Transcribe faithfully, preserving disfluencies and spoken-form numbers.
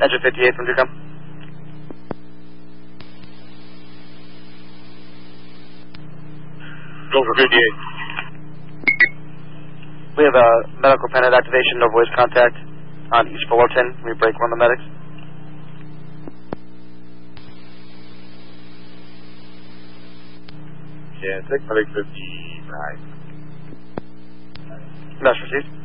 Engine fifty-eight from Ducom. Go for fifty-eight. We have a medical pennant activation, no voice contact on East Fullerton. We break one of the medics. Yeah, take medic fifty-five. Message received.